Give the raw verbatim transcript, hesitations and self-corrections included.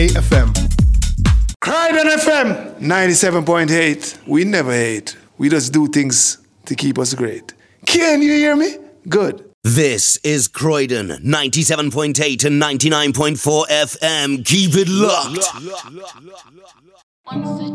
F M. Croydon F M ninety-seven point eight. We never hate. We just do things to keep us great. Can you hear me? Good. This is Croydon ninety-seven point eight and ninety-nine point four F M. Keep it locked.